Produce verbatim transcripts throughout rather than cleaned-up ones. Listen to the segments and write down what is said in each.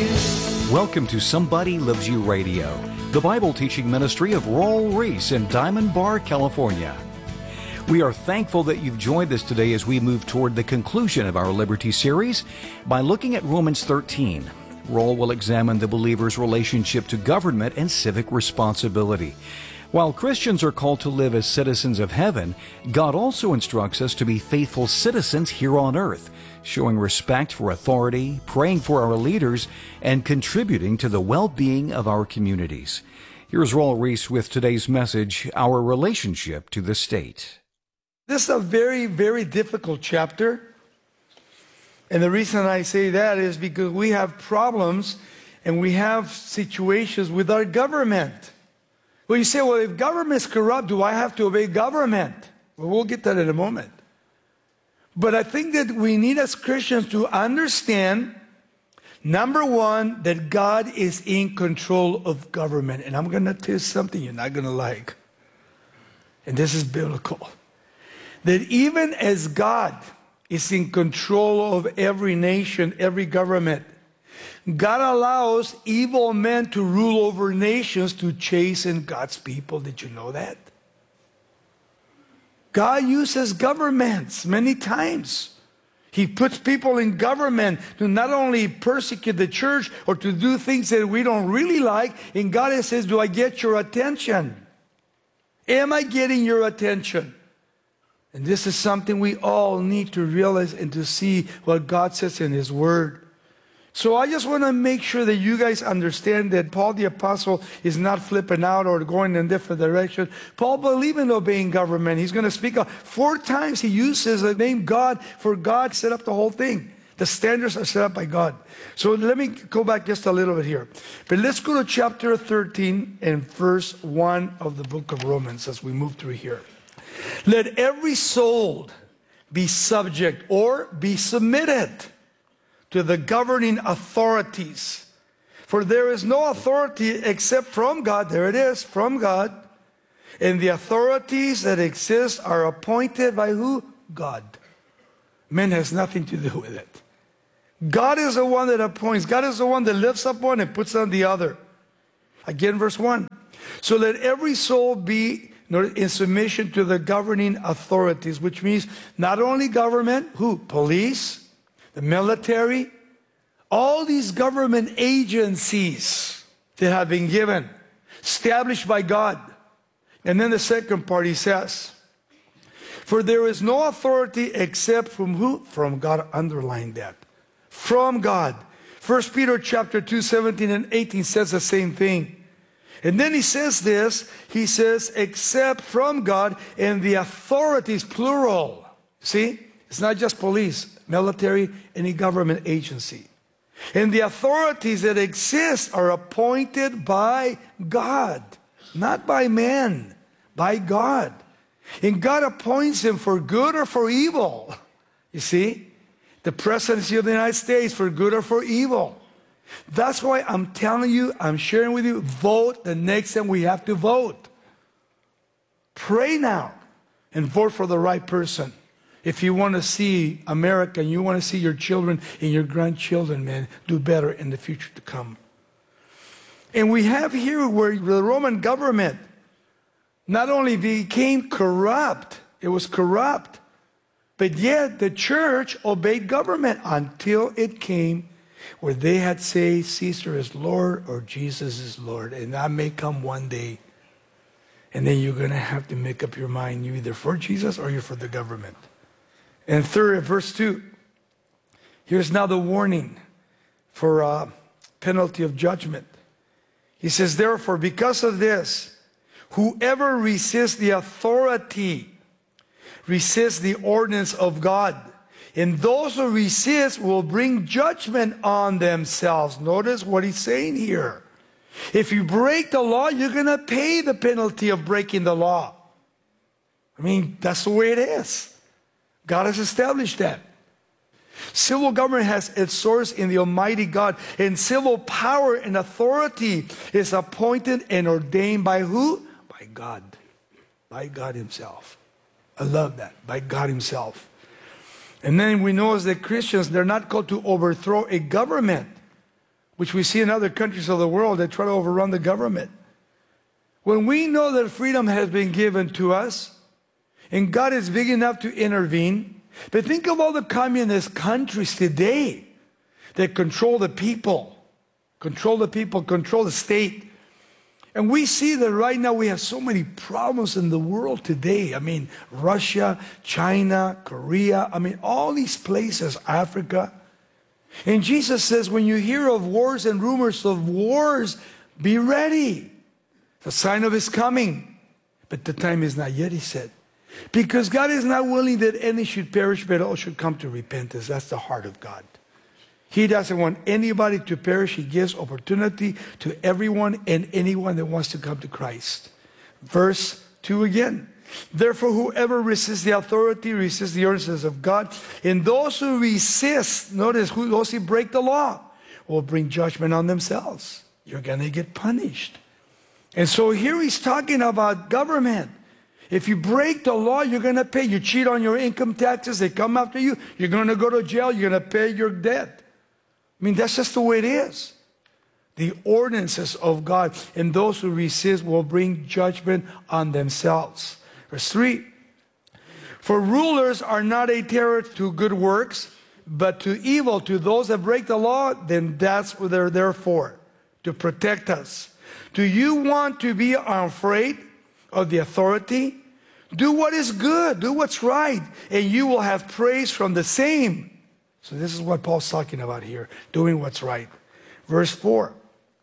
Welcome to Somebody Loves You Radio, the Bible teaching ministry of Raul Ries in Diamond Bar, California. We are thankful that you've joined us today as we move toward the conclusion of our Liberty series by looking at Romans thirteen. Raul will examine the believer's relationship to government and civic responsibility. While Christians are called to live as citizens of heaven, God also instructs us to be faithful citizens here on earth, showing respect for authority, praying for our leaders, and contributing to the well-being of our communities. Here's Raul Ries with today's message, Our Relationship to the State. This is a very, very difficult chapter. And the reason I say that is because we have problems and we have situations with our government. Well, you say, well, if government is corrupt, do I have to obey government? Well, we'll get that in a moment. But I think that we need as Christians to understand, number one, that God is in control of government. And I'm going to tell you something you're not going to like. And this is biblical. That even as God is in control of every nation, every government, God allows evil men to rule over nations to chasten God's people. Did you know that? God uses governments many times. He puts people in government to not only persecute the church or to do things that we don't really like. And God says, do I get your attention? Am I getting your attention? And this is something we all need to realize and to see what God says in His Word. So I just want to make sure that you guys understand that Paul the Apostle is not flipping out or going in a different direction. Paul believed in obeying government. He's going to speak of four times he uses the name God, for God set up the whole thing. The standards are set up by God. So let me go back just a little bit here. But let's go to chapter thirteen and verse one of the book of Romans as we move through here. Let every soul be subject or be submitted to the governing authorities. For there is no authority except from God. There it is, from God. And the authorities that exist are appointed by who? God. Man has nothing to do with it. God is the one that appoints. God is the one that lifts up one and puts on the other. Again, verse one. So let every soul be in submission to the governing authorities, which means not only government, who? Police, the military, all these government agencies that have been given, established by God. And then the second part he says, for there is no authority except from who? From God. Underline that. From God. First Peter chapter two, seventeen and eighteen says the same thing. And then he says this, he says, except from God, and the authorities, plural. See? It's not just police, military, any government agency. And the authorities that exist are appointed by God, not by man, by God. And God appoints them for good or for evil. You see? The presidency of the United States for good or for evil. That's why I'm telling you, I'm sharing with you, vote the next time we have to vote. Pray now and vote for the right person. If you want to see America and you want to see your children and your grandchildren, man, do better in the future to come. And we have here where the Roman government not only became corrupt, it was corrupt, but yet the church obeyed government until it came where they had to say Caesar is Lord or Jesus is Lord. And that may come one day. And then you're going to have to make up your mind. You're either for Jesus or you're for the government. And third, verse two. Here's now the warning for uh, penalty of judgment. He says, therefore, because of this, whoever resists the authority resists the ordinance of God. And those who resist will bring judgment on themselves. Notice what he's saying here. If you break the law, you're going to pay the penalty of breaking the law. I mean, that's the way it is. God has established that. Civil government has its source in the Almighty God. And civil power and authority is appointed and ordained by who? By God. By God Himself. I love that. By God Himself. And then we know as the Christians, they're not called to overthrow a government, which we see in other countries of the world that try to overrun the government. When we know that freedom has been given to us, and God is big enough to intervene, but think of all the communist countries today that control the people, control the people, control the state. And we see that right now we have so many problems in the world today. I mean, Russia, China, Korea, I mean, all these places, Africa. And Jesus says, when you hear of wars and rumors of wars, be ready. The sign of his coming. But the time is not yet, he said. Because God is not willing that any should perish, but all should come to repentance. That's the heart of God. He doesn't want anybody to perish. He gives opportunity to everyone and anyone that wants to come to Christ. Verse two again. Therefore, whoever resists the authority resists the ordinances of God. And those who resist, notice, who, those who break the law, will bring judgment on themselves. You're going to get punished. And so here he's talking about government. If you break the law, you're going to pay. You cheat on your income taxes, they come after you. You're going to go to jail. You're going to pay your debt. I mean, that's just the way it is. The ordinances of God, and those who resist will bring judgment on themselves. Verse three. For rulers are not a terror to good works, but to evil. To those that break the law, then that's what they're there for, to protect us. Do you want to be afraid of the authority? Do what is good, do what's right, and you will have praise from the same. So this is what Paul's talking about here, doing what's right. Verse four.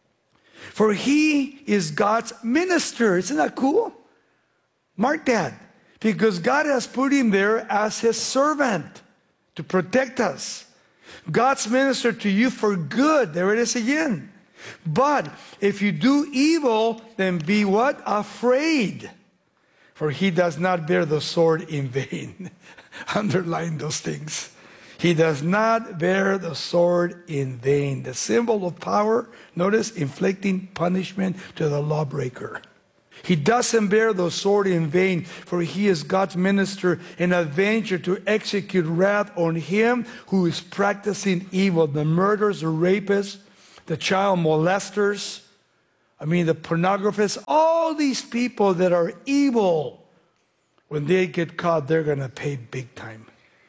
For he is God's minister. Isn't that cool? Mark that. Because God has put him there as his servant to protect us. God's minister to you for good. There it is again. But if you do evil, then be what? Afraid. For he does not bear the sword in vain. Underline those things. He does not bear the sword in vain. The symbol of power, notice, inflicting punishment to the lawbreaker. He doesn't bear the sword in vain, for he is God's minister, an avenger to execute wrath on him who is practicing evil. The murderers, the rapists, the child molesters, I mean the pornographers, all these people that are evil, when they get caught, they're going to pay big time.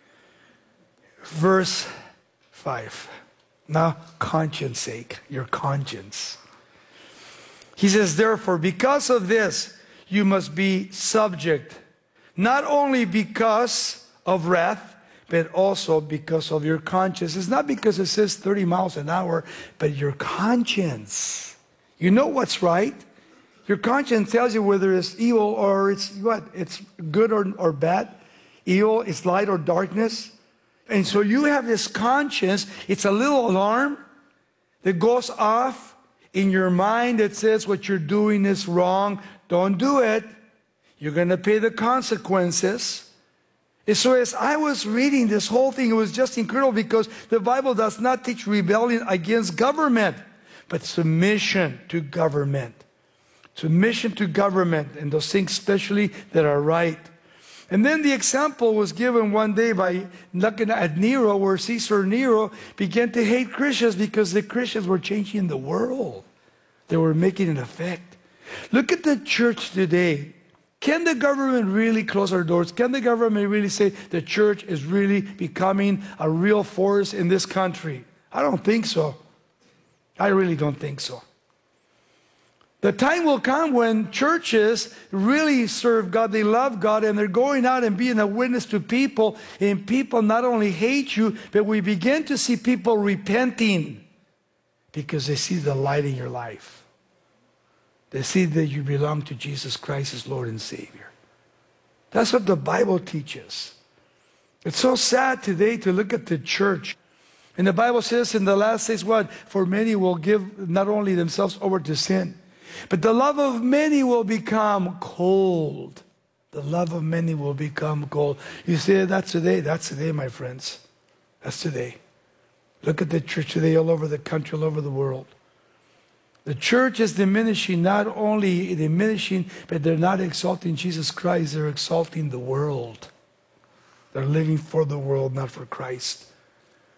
Verse five. Now, conscience sake, your conscience. He says, therefore, because of this, you must be subject, not only because of wrath, but also because of your conscience. It's not because it says thirty miles an hour, but your conscience. You know what's right. Your conscience tells you whether it's evil or it's what? It's good or, or bad. Evil is light or darkness. And so you have this conscience. It's a little alarm that goes off in your mind that says what you're doing is wrong. Don't do it. You're going to pay the consequences. And so as I was reading this whole thing, it was just incredible because the Bible does not teach rebellion against government, but submission to government. Submission to government and those things especially that are right. And then the example was given one day by looking at Nero, where Caesar Nero began to hate Christians because the Christians were changing the world. They were making an effect. Look at the church today. Can the government really close our doors? Can the government really say the church is really becoming a real force in this country? I don't think so. I really don't think so. The time will come when churches really serve God, they love God, and they're going out and being a witness to people, and people not only hate you, but we begin to see people repenting because they see the light in your life. They see that you belong to Jesus Christ as Lord and Savior. That's what the Bible teaches. It's so sad today to look at the church. And the Bible says in the last days what? For many will give not only themselves over to sin, but the love of many will become cold. The love of many will become cold. You say that's today. That's today, my friends. That's today. Look at the church today all over the country, all over the world. The church is diminishing, not only diminishing, but they're not exalting Jesus Christ. They're exalting the world. They're living for the world, not for Christ.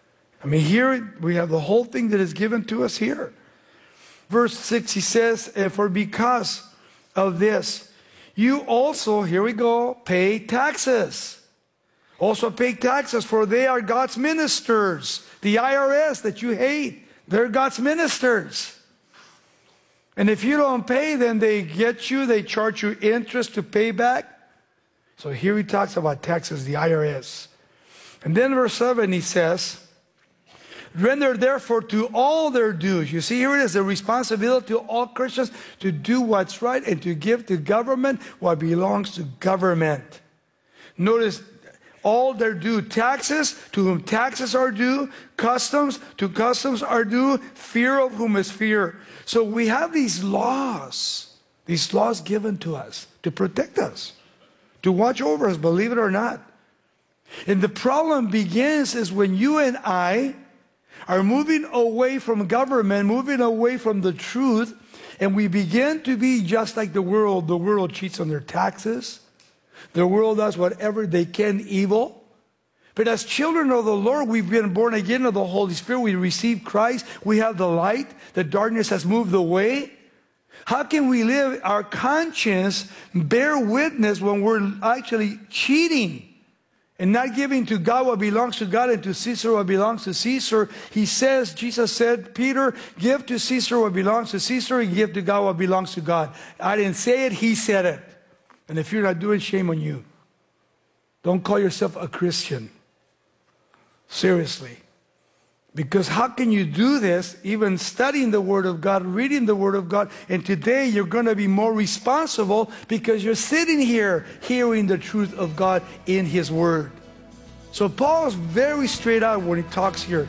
I mean, here we have the whole thing that is given to us here. Verse six, he says, for because of this, you also, here we go, pay taxes. Also pay taxes, for they are God's ministers. The I R S that you hate, they're God's ministers. And if you don't pay, then they get you, they charge you interest to pay back. So here he talks about taxes, the I R S. And then verse seven, he says, render therefore to all their dues. You see, here it is, the responsibility to all Christians to do what's right and to give to government what belongs to government. Notice, all their due. Taxes, to whom taxes are due. Customs, to customs are due. Fear, of whom is fear. So we have these laws, these laws given to us to protect us, to watch over us, believe it or not. And the problem begins is when you and I are moving away from government, moving away from the truth, and we begin to be just like the world. The world cheats on their taxes. The world does whatever they can evil. But as children of the Lord, we've been born again of the Holy Spirit. We receive Christ. We have the light. The darkness has moved away. How can we live our conscience, bear witness when we're actually cheating and not giving to God what belongs to God and to Caesar what belongs to Caesar? He says, Jesus said, Peter, give to Caesar what belongs to Caesar and give to God what belongs to God. I didn't say it, he said it. And if you're not doing, shame on you. Don't call yourself a Christian. Seriously. Because how can you do this, even studying the Word of God, reading the Word of God, and today you're going to be more responsible because you're sitting here hearing the truth of God in His Word. So Paul is very straight out when he talks here.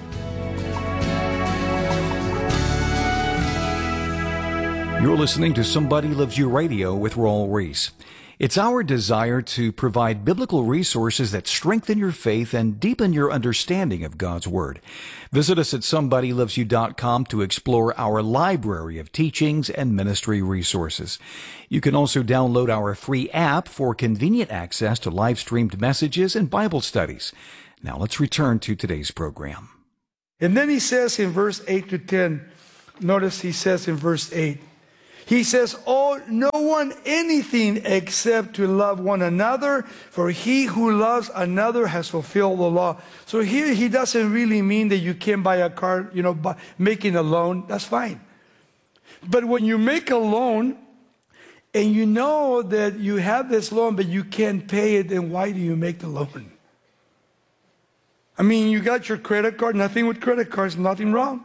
You're listening to Somebody Loves You Radio with Raul Ries. It's our desire to provide biblical resources that strengthen your faith and deepen your understanding of God's Word. Visit us at somebody loves you dot com to explore our library of teachings and ministry resources. You can also download our free app for convenient access to live-streamed messages and Bible studies. Now let's return to today's program. And then he says in verse eight to ten, notice he says in verse eight, he says, owe no one anything except to love one another, for he who loves another has fulfilled the law. So here he doesn't really mean that you can buy a car, you know, by making a loan. That's fine. But when you make a loan and you know that you have this loan but you can't pay it, then why do you make the loan? I mean, you got your credit card, nothing with credit cards, nothing wrong.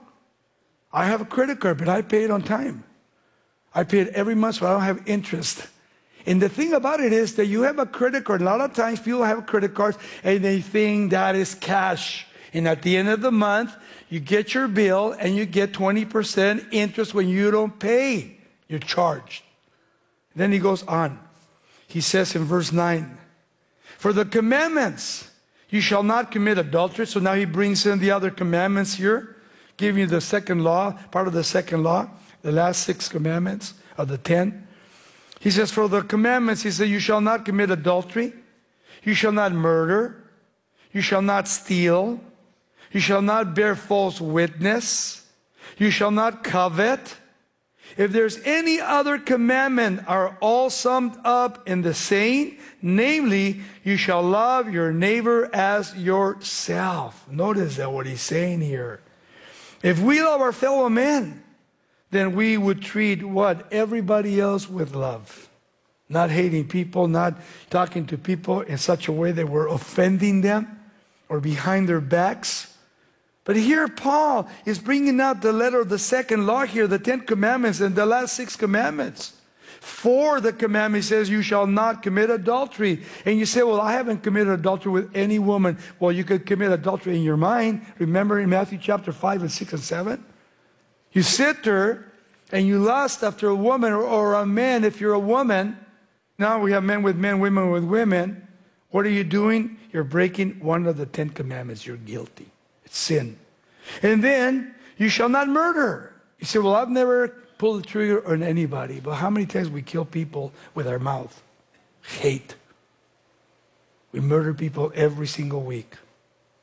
I have a credit card, but I pay it on time. I pay it every month, so I don't have interest. And the thing about it is that you have a credit card. A lot of times people have credit cards and they think that is cash. And at the end of the month, you get your bill and you get twenty percent interest when you don't pay. You're charged. Then he goes on. He says in verse nine, for the commandments, you shall not commit adultery. So now he brings in the other commandments here, giving you the second law, part of the second law. The last six commandments of the ten. He says, for the commandments, he said, you shall not commit adultery. You shall not murder. You shall not steal. You shall not bear false witness. You shall not covet. If there's any other commandment, are all summed up in the saying, namely, you shall love your neighbor as yourself. Notice that what he's saying here. If we love our fellow men, then we would treat what? Everybody else with love. Not hating people, not talking to people in such a way that we're offending them or behind their backs. But here Paul is bringing out the letter of the second law here, the Ten Commandments and the last six commandments. For the commandment says, you shall not commit adultery. And you say, well, I haven't committed adultery with any woman. Well, you could commit adultery in your mind. Remember in Matthew chapter five and six and seven? You sit there and you lust after a woman or, or a man. If you're a woman, now we have men with men, women with women. What are you doing? You're breaking one of the Ten Commandments. You're guilty. It's sin. And then, you shall not murder. You say, well, I've never pulled the trigger on anybody. But how many times we kill people with our mouth? Hate. We murder people every single week.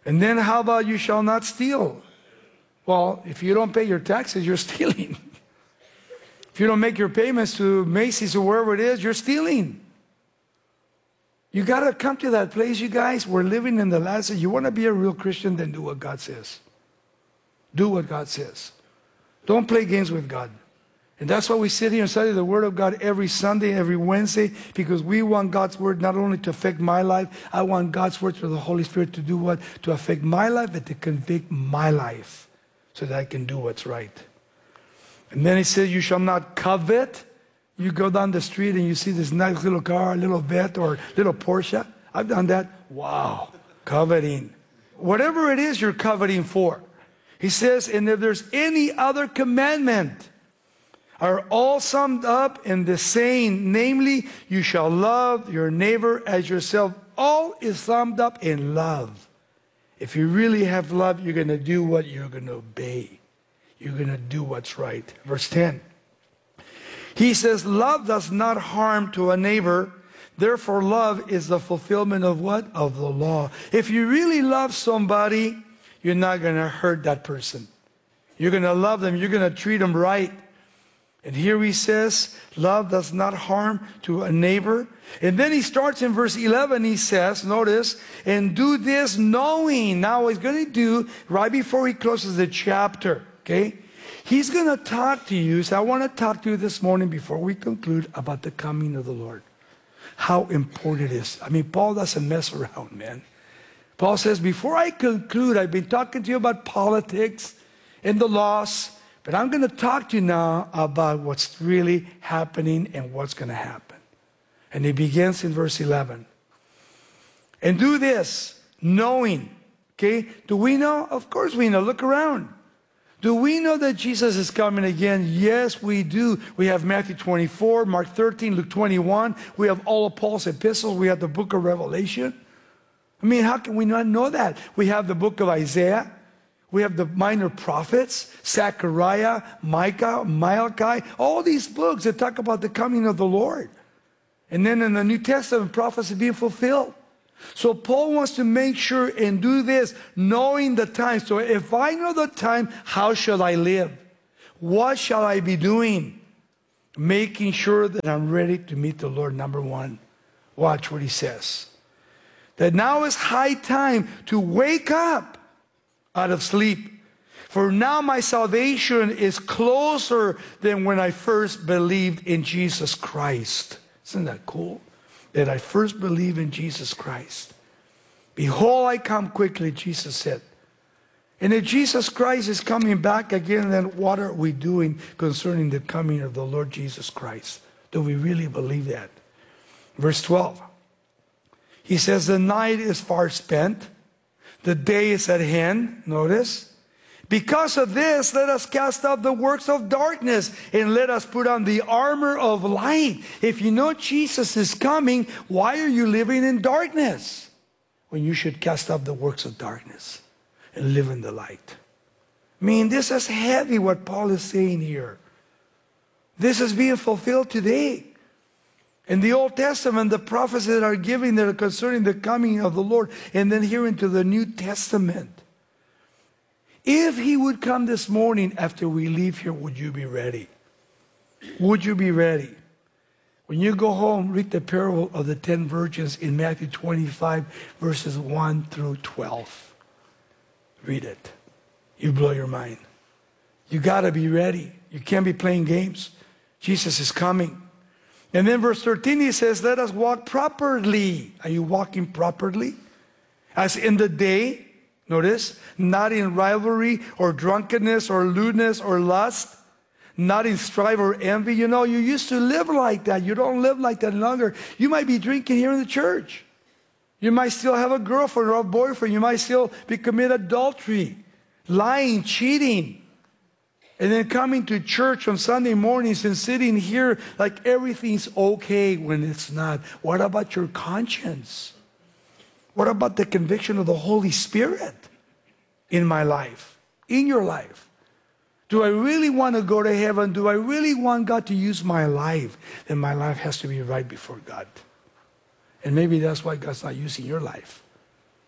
And then how about you shall not steal? Well, if you don't pay your taxes, you're stealing. If you don't make your payments to Macy's or wherever it is, you're stealing. You got to come to that place, you guys. We're living in the last days. You want to be a real Christian, then do what God says. Do what God says. Don't play games with God. And that's why we sit here and study the Word of God every Sunday, every Wednesday, because we want God's Word not only to affect my life, I want God's Word through the Holy Spirit to do what? To affect my life, but to convict my life so that I can do what's right. And then he says, you shall not covet. You go down the street and you see this nice little car, little Vet or little Porsche. I've done that. Wow. Coveting. Whatever it is you're coveting for. He says, and if there's any other commandment, are all summed up in the saying, namely, you shall love your neighbor as yourself. All is summed up in love. If you really have love, you're going to do what you're going to obey. You're going to do what's right. Verse ten. He says, love does not harm to a neighbor. Therefore, love is the fulfillment of what? Of the law. If you really love somebody, you're not going to hurt that person. You're going to love them. You're going to treat them right. And here he says, love does not harm to a neighbor. And then he starts in verse eleven, he says, notice, and do this knowing. Now he's going to do, right before he closes the chapter, okay? He's going to talk to you. So I want to talk to you this morning before we conclude about the coming of the Lord. How important it is. I mean, Paul doesn't mess around, man. Paul says, before I conclude, I've been talking to you about politics and the laws, but I'm going to talk to you now about what's really happening and what's going to happen. And he begins in verse eleven. And do this, knowing. Okay? Do we know? Of course we know. Look around. Do we know that Jesus is coming again? Yes, we do. We have Matthew twenty-four, Mark thirteen, Luke twenty-one. We have all of Paul's epistles. We have the book of Revelation. I mean, how can we not know that? We have the book of Isaiah. We have the minor prophets, Zechariah, Micah, Malachi, all these books that talk about the coming of the Lord. And then in the New Testament, prophecy being fulfilled. So Paul wants to make sure and do this, knowing the time. So if I know the time, how shall I live? What shall I be doing? Making sure that I'm ready to meet the Lord, number one. Watch what he says. That now is high time to wake up out of sleep. For now my salvation is closer than when I first believed in Jesus Christ. Isn't that cool? That I first believed in Jesus Christ. Behold, I come quickly, Jesus said. And if Jesus Christ is coming back again, then what are we doing concerning the coming of the Lord Jesus Christ? Do we really believe that? Verse twelve. He says, the night is far spent. The day is at hand. Notice. Because of this, let us cast off the works of darkness and let us put on the armor of light. If you know Jesus is coming, why are you living in darkness when you should cast off the works of darkness and live in the light? I mean, this is heavy what Paul is saying here. This is being fulfilled today. In the Old Testament, the prophets that are giving that are concerning the coming of the Lord, and then here into the New Testament. If he would come this morning after we leave here, would you be ready? Would you be ready? When you go home, read the parable of the ten virgins in Matthew twenty-five, verses one through twelve. Read it. You blow your mind. You got to be ready. You can't be playing games. Jesus is coming. And then verse thirteen, he says, let us walk properly. Are you walking properly? As in the day, notice, not in rivalry or drunkenness or lewdness or lust, not in strife or envy. You know, you used to live like that. You don't live like that any longer. You might be drinking here in the church. You might still have a girlfriend or a boyfriend. You might still be commit adultery, lying, cheating. And then coming to church on Sunday mornings and sitting here like everything's okay when it's not. What about your conscience? What about the conviction of the Holy Spirit in my life, in your life? Do I really want to go to heaven? Do I really want God to use my life? Then my life has to be right before God. And maybe that's why God's not using your life.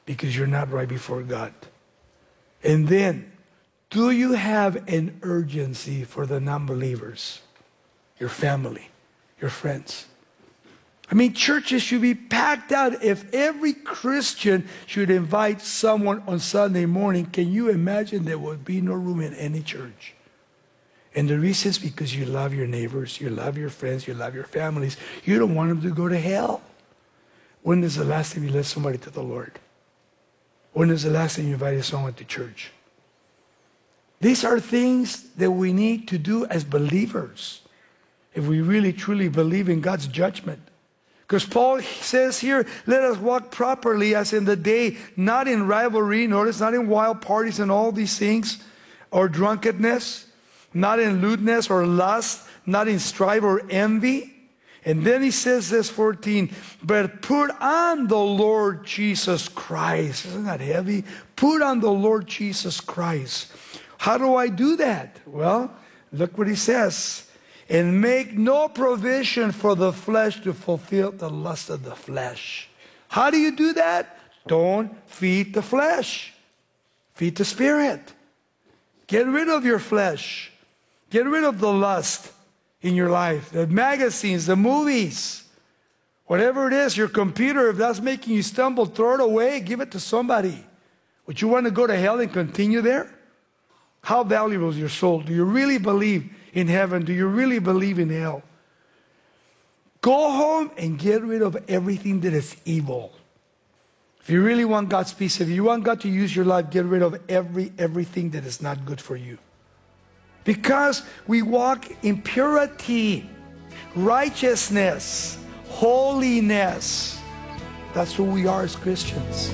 because you're not right before God. And then, do you have an urgency for the non-believers? Your family, your friends. I mean, churches should be packed out. If every Christian should invite someone on Sunday morning, can you imagine there would be no room in any church? And the reason is because you love your neighbors, you love your friends, you love your families. You don't want them to go to hell. When is the last time you led somebody to the Lord? When is the last time you invited someone to church? These are things that we need to do as believers if we really truly believe in God's judgment. Because Paul says here, let us walk properly as in the day, not in rivalry, notice, not in wild parties and all these things, or drunkenness, not in lewdness or lust, not in strife or envy. And then he says this, fourteen, but put on the Lord Jesus Christ. Isn't that heavy? Put on the Lord Jesus Christ. How do I do that? Well, look what he says. And make no provision for the flesh to fulfill the lust of the flesh. How do you do that? Don't feed the flesh. Feed the Spirit. Get rid of your flesh. Get rid of the lust in your life. The magazines, the movies, whatever it is, your computer, if that's making you stumble, throw it away, give it to somebody. Would you want to go to hell and continue there? How valuable is your soul? Do you really believe in heaven? Do you really believe in hell? Go home and get rid of everything that is evil. If you really want God's peace, if you want God to use your life, get rid of every everything that is not good for you. Because we walk in purity, righteousness, holiness. That's who we are as Christians.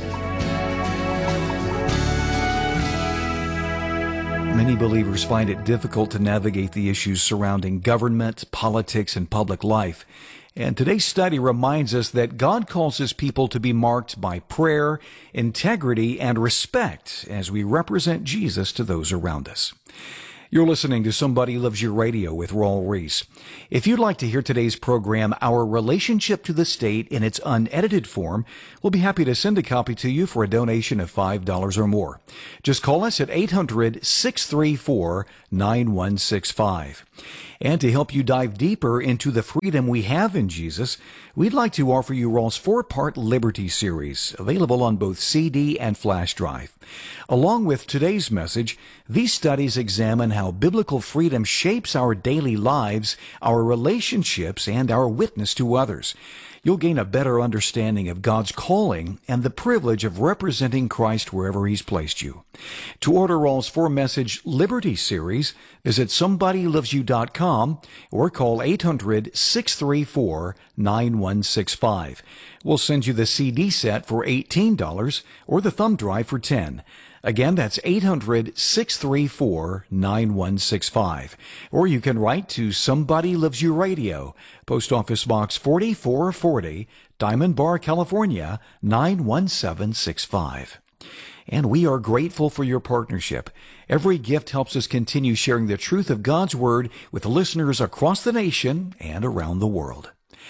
Many believers find it difficult to navigate the issues surrounding government, politics, and public life. And today's study reminds us that God calls His people to be marked by prayer, integrity, and respect as we represent Jesus to those around us. You're listening to Somebody Loves You Radio with Raul Ries. If you'd like to hear today's program, Our Relationship to the State, in its unedited form, we'll be happy to send a copy to you for a donation of five dollars or more. Just call us at eight hundred, six three four, nine one six five. And to help you dive deeper into the freedom we have in Jesus, we'd like to offer you Raul's four-part Liberty series, available on both C D and flash drive. Along with today's message, these studies examine how biblical freedom shapes our daily lives, our relationships, and our witness to others. You'll gain a better understanding of God's calling and the privilege of representing Christ wherever He's placed you. To order Raul's four-message Liberty series, visit somebody loves you dot com or call eight hundred, six three four, nine one six five. We'll send you the C D set for eighteen dollars or the thumb drive for ten dollars. Again, that's eight hundred, six three four, nine one six five. Or you can write to Somebody Loves You Radio, Post Office Box forty-four forty, Diamond Bar, California, nine one seven six five. And we are grateful for your partnership. Every gift helps us continue sharing the truth of God's Word with listeners across the nation and around the world.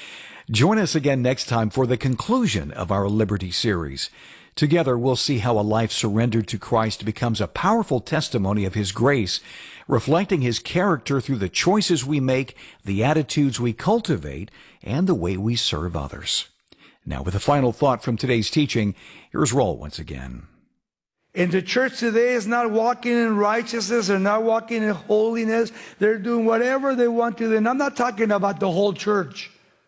Join us again next time for the conclusion of our Liberty series. Together, we'll see how a life surrendered to Christ becomes a powerful testimony of His grace, reflecting His character through the choices we make, the attitudes we cultivate, and the way we serve others. Now, with a final thought from today's teaching, here's Raul once again. And the church today is not walking in righteousness. They're not walking in holiness. They're doing whatever they want to do. And I'm not talking about the whole church.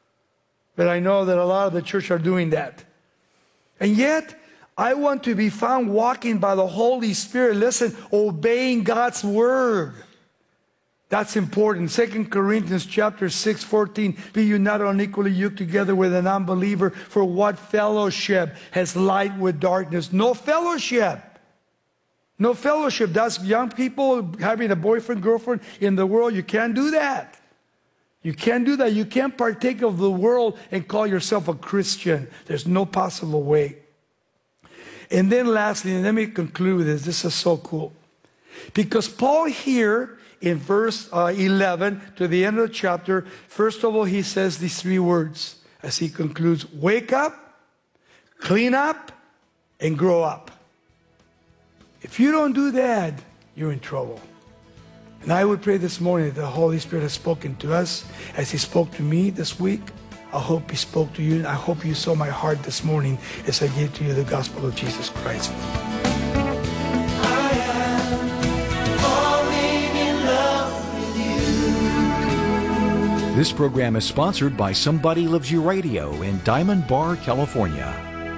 But I know that a lot of the church are doing that. And yet, I want to be found walking by the Holy Spirit. Listen, obeying God's Word. That's important. Second Corinthians chapter six, fourteen. Be you not unequally yoked together with an unbeliever. For what fellowship has light with darkness? No fellowship. No fellowship. That's young people having a boyfriend, girlfriend in the world. You can't do that. You can't do that. You can't partake of the world and call yourself a Christian. There's no possible way. And then lastly, and let me conclude with this. This is so cool. Because Paul here in verse uh, eleven to the end of the chapter, first of all, he says these three words as he concludes. Wake up, clean up, and grow up. If you don't do that, you're in trouble. And I would pray this morning that the Holy Spirit has spoken to us as He spoke to me this week. I hope He spoke to you, and I hope you saw my heart this morning as I gave to you the gospel of Jesus Christ. This program is sponsored by Somebody Loves You Radio in Diamond Bar, California.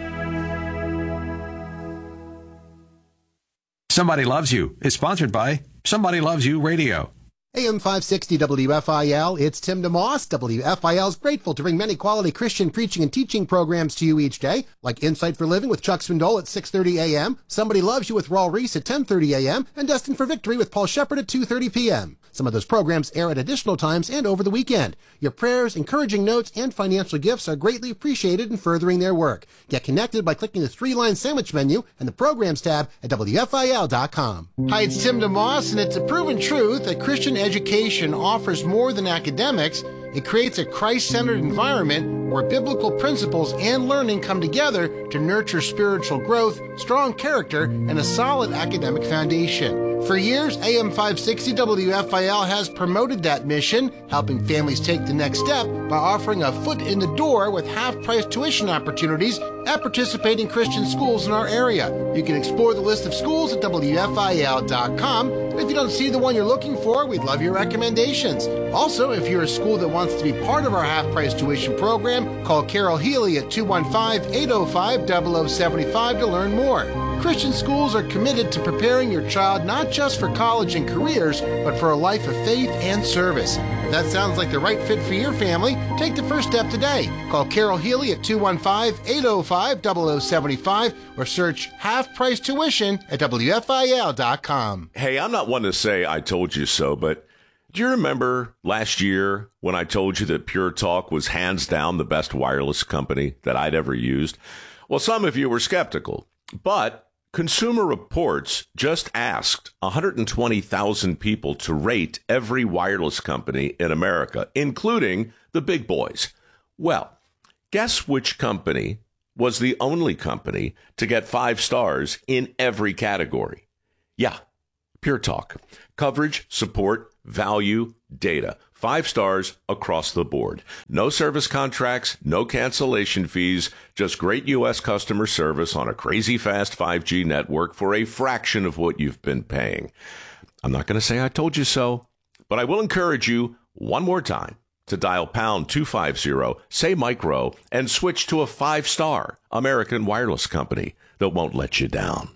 Somebody Loves You is sponsored by Somebody Loves You Radio. A M five sixty W F I L, it's Tim DeMoss. W F I L is grateful to bring many quality Christian preaching and teaching programs to you each day, like Insight for Living with Chuck Swindoll at six thirty a.m., Somebody Loves You with Raul Reese at ten thirty a.m., and Destined for Victory with Paul Shepard at two thirty p.m. Some of those programs air at additional times and over the weekend. Your prayers, encouraging notes, and financial gifts are greatly appreciated in furthering their work. Get connected by clicking the three-line sandwich menu and the Programs tab at W F I L dot com. Hi, it's Tim DeMoss, and it's a proven truth that Christian education offers more than academics. It creates a Christ-centered environment where biblical principles and learning come together to nurture spiritual growth, strong character, and a solid academic foundation. For years, A M five sixty W F I L has promoted that mission, helping families take the next step by offering a foot in the door with half-price tuition opportunities at participating Christian schools in our area. You can explore the list of schools at W F I L dot com. And if you don't see the one you're looking for, we'd love your recommendations. Also, if you're a school that wants to be part of our half-price tuition program, call Carol Healy at two one five, eight oh five, zero zero seven five to learn more. Christian schools are committed to preparing your child not just for college and careers, but for a life of faith and service. If that sounds like the right fit for your family, take the first step today. Call Carol Healy at two one five, eight oh five, zero zero seven five or search half-price tuition at W F I L dot com. Hey, I'm not one to say I told you so, but do you remember last year when I told you that Pure Talk was hands down the best wireless company that I'd ever used? Well, some of you were skeptical, but Consumer Reports just asked one hundred twenty thousand people to rate every wireless company in America, including the big boys. Well, guess which company was the only company to get five stars in every category? Yeah, Pure Talk. Coverage, support, value, data. Five stars across the board. No service contracts, no cancellation fees, just great U S customer service on a crazy fast five G network for a fraction of what you've been paying. I'm not going to say I told you so, but I will encourage you one more time to dial pound two fifty, say micro, and switch to a five-star American wireless company that won't let you down.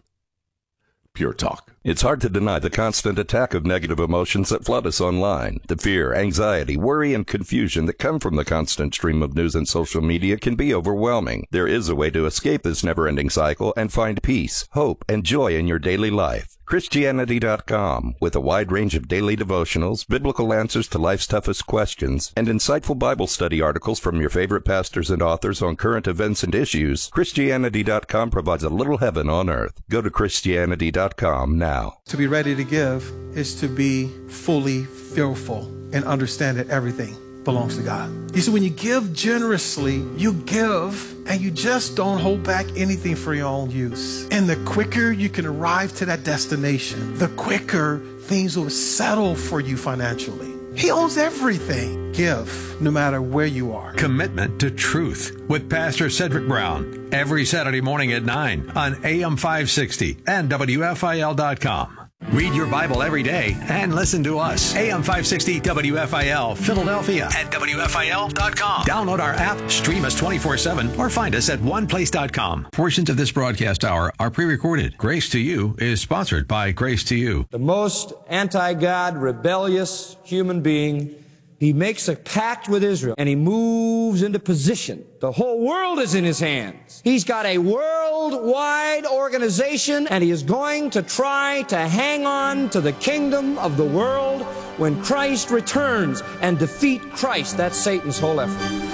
Pure Talk. It's hard to deny the constant attack of negative emotions that flood us online. The fear, anxiety, worry, and confusion that come from the constant stream of news and social media can be overwhelming. There is a way to escape this never-ending cycle and find peace, hope, and joy in your daily life. Christianity dot com, with a wide range of daily devotionals, biblical answers to life's toughest questions, and insightful Bible study articles from your favorite pastors and authors on current events and issues, Christianity dot com provides a little heaven on earth. Go to Christianity dot com now. To be ready to give is to be fully fearful and understand that everything belongs to God. You see, when you give generously, you give and you just don't hold back anything for your own use. And the quicker you can arrive to that destination, the quicker things will settle for you financially. He owns everything. Give, no matter where you are. Commitment to Truth with Pastor Cedric Brown every Saturday morning at nine on A M five sixty and W F I L dot com. Read your Bible every day and listen to us. A M five sixty W F I L Philadelphia at W F I L dot com. Download our app, stream us twenty-four seven, or find us at one place dot com. Portions of this broadcast hour are pre-recorded. Grace to You is sponsored by Grace to You. The most anti-God, rebellious human being, he makes a pact with Israel and he moves into position. The whole world is in his hands. He's got a worldwide organization and he is going to try to hang on to the kingdom of the world when Christ returns and defeat Christ. That's Satan's whole effort.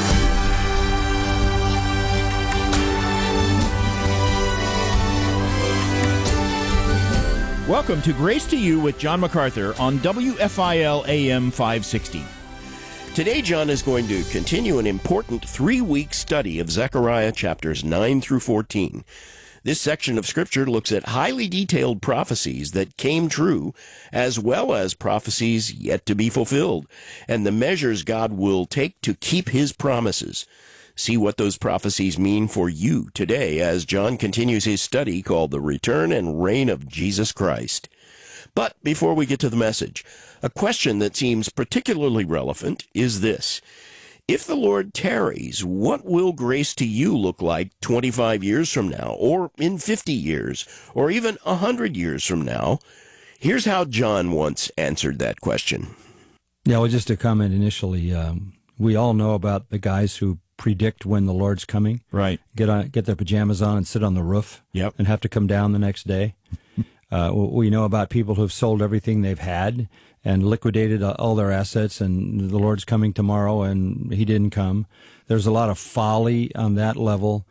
Welcome to Grace to You with John MacArthur on W F I L A M five sixty. Today, John is going to continue an important three-week study of Zechariah chapters nine through fourteen. This section of Scripture looks at highly detailed prophecies that came true, as well as prophecies yet to be fulfilled, and the measures God will take to keep his promises. See what those prophecies mean for you today as John continues his study called The Return and Reign of Jesus Christ. But before we get to the message, a question that seems particularly relevant is this. If the Lord tarries, what will grace to you look like twenty-five years from now, or in fifty years, or even one hundred years from now? Here's how John once answered that question. Yeah, well, just to comment initially, um, we all know about the guys who predict when the Lord's coming. Right. Get on, get their pajamas on and sit on the roof. Yep. And have to come down the next day. uh, we know about people who've sold everything they've had and liquidated all their assets, and the Lord's coming tomorrow, and he didn't come. There's a lot of folly on that level.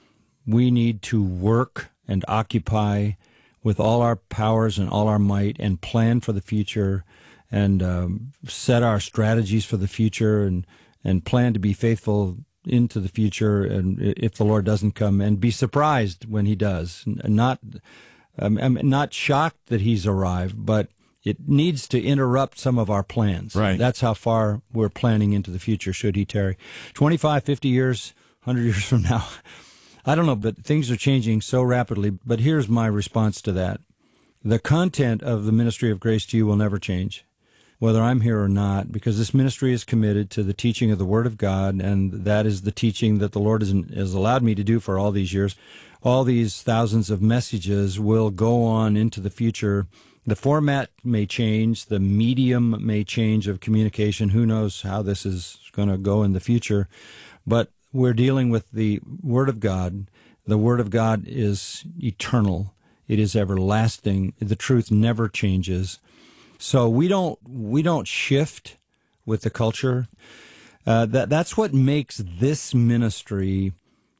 We need to work and occupy with all our powers and all our might and plan for the future and um, set our strategies for the future and, and plan to be faithful into the future, and if the Lord doesn't come, and be surprised when he does. Not, um, I'm not shocked that he's arrived, but it needs to interrupt some of our plans. Right. That's how far we're planning into the future, should he tarry. twenty-five, fifty years, one hundred years from now, I don't know, but things are changing so rapidly. But here's my response to that. The content of the ministry of grace to you will never change, whether I'm here or not, because this ministry is committed to the teaching of the Word of God, and that is the teaching that the Lord has, has allowed me to do for all these years. All these thousands of messages will go on into the future. The format may change, the medium may change of communication. Who knows how this is going to go in the future, but we're dealing with the Word of God. The Word of God is eternal. It is everlasting. The truth never changes. So we don't we don't shift with the culture. Uh, that that's what makes this ministry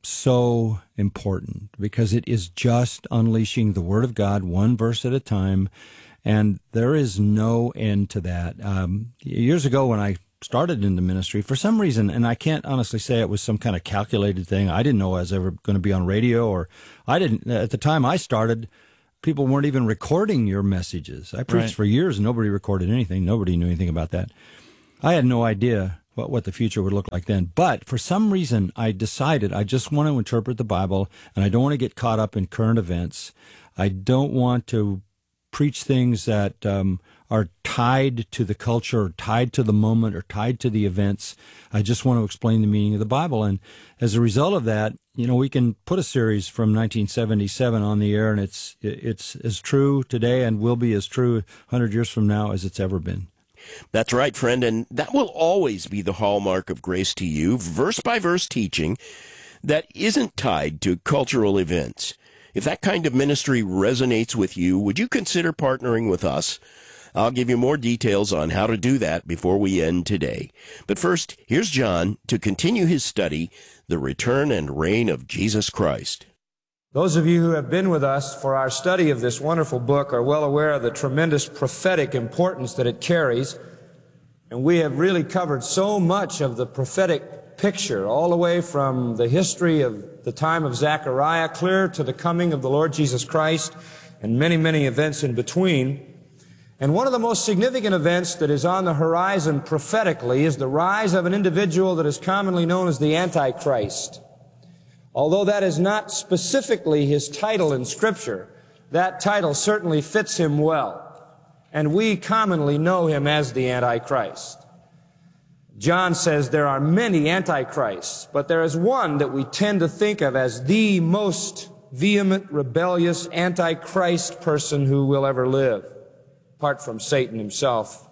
so important, because it is just unleashing the Word of God one verse at a time, and there is no end to that. Um, years ago when I started in the ministry, for some reason, and I can't honestly say it was some kind of calculated thing. I didn't know I was ever going to be on radio, or I didn't, at the time I started, people weren't even recording your messages. I preached Right. for years and nobody recorded anything. Nobody knew anything about that. I had no idea what, what the future would look like then. But for some reason, I decided I just want to interpret the Bible, and I don't want to get caught up in current events. I don't want to preach things that um, are tied to the culture, or tied to the moment, or tied to the events. I just want to explain the meaning of the Bible. And as a result of that, you know, we can put a series from nineteen seventy-seven on the air, and it's it's as true today and will be as true one hundred years from now as it's ever been. That's right, friend, and that will always be the hallmark of Grace to You, verse-by-verse teaching that isn't tied to cultural events. If that kind of ministry resonates with you, would you consider partnering with us? I'll give you more details on how to do that before we end today. But first, here's John to continue his study, The Return and Reign of Jesus Christ. Those of you who have been with us for our study of this wonderful book are well aware of the tremendous prophetic importance that it carries. And we have really covered so much of the prophetic picture, all the way from the history of the time of Zechariah clear to the coming of the Lord Jesus Christ, and many, many events in between. And one of the most significant events that is on the horizon prophetically is the rise of an individual that is commonly known as the Antichrist. Although that is not specifically his title in Scripture, that title certainly fits him well. And we commonly know him as the Antichrist. John says there are many Antichrists, but there is one that we tend to think of as the most vehement, rebellious, Antichrist person who will ever live, apart from Satan himself.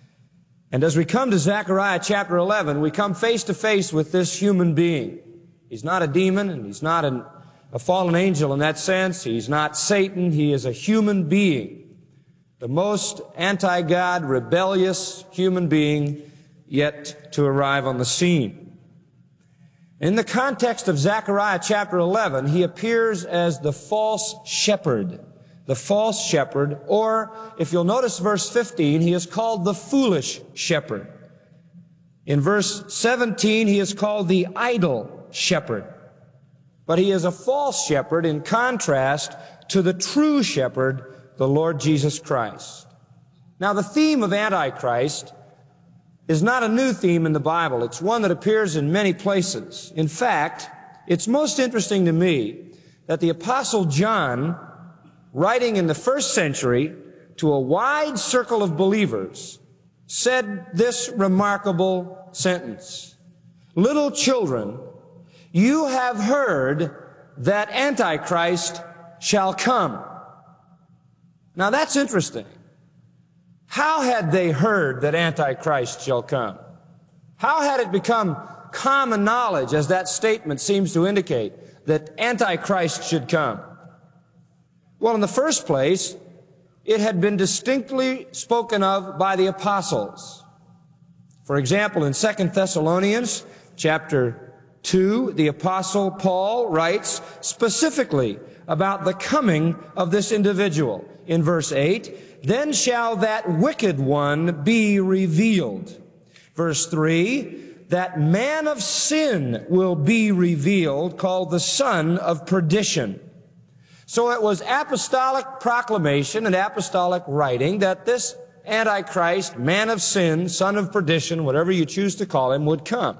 And as we come to Zechariah chapter eleven, we come face to face with this human being. He's not a demon, and he's not an, a fallen angel in that sense. He's not Satan. He is a human being, the most anti-God, rebellious human being yet to arrive on the scene. In the context of Zechariah chapter eleven, he appears as the false shepherd. The false shepherd, or if you'll notice verse fifteen, he is called the foolish shepherd. In verse seventeen, he is called the idle shepherd. but he is a false shepherd in contrast to the true shepherd, the Lord Jesus Christ. Now, the theme of Antichrist is not a new theme in the Bible. It's one that appears in many places. In fact, it's most interesting to me that the Apostle John, writing in the first century to a wide circle of believers, said this remarkable sentence: "Little children, you have heard that Antichrist shall come." Now that's interesting. How had they heard that Antichrist shall come? How had it become common knowledge, as that statement seems to indicate, that Antichrist should come? Well, in the first place, it had been distinctly spoken of by the apostles. For example, in Second Thessalonians chapter two, the apostle Paul writes specifically about the coming of this individual. In verse eight, "Then shall that wicked one be revealed." Verse three, "That man of sin will be revealed, called the son of perdition." So it was apostolic proclamation and apostolic writing that this Antichrist, man of sin, son of perdition, whatever you choose to call him, would come.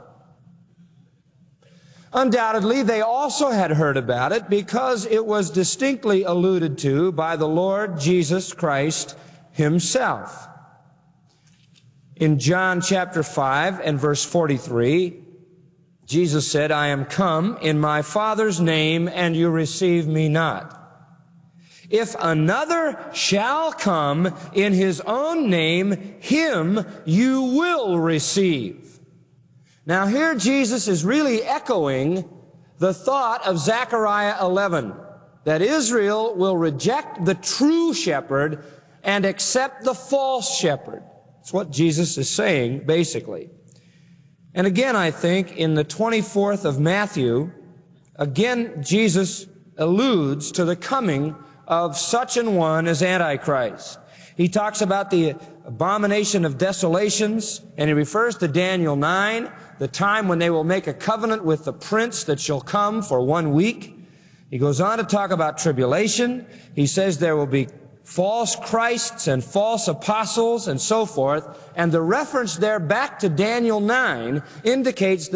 Undoubtedly, they also had heard about it because it was distinctly alluded to by the Lord Jesus Christ himself. In John chapter five and verse forty-three, Jesus said, "I am come in my Father's name, and you receive me not. If another shall come in his own name, him you will receive." Now here Jesus is really echoing the thought of Zechariah eleven, that Israel will reject the true shepherd and accept the false shepherd. That's what Jesus is saying, basically. And again, I think, in the twenty-fourth of Matthew, again, Jesus alludes to the coming of such an one as Antichrist. He talks about the abomination of desolations, and he refers to Daniel nine, the time when they will make a covenant with the prince that shall come for one week. He goes on to talk about tribulation. He says there will be false Christs and false apostles and so forth. And the reference there back to Daniel nine indicates that